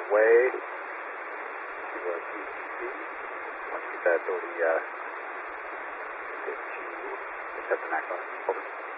way. Once you get that ability, to accept the maximum. Over.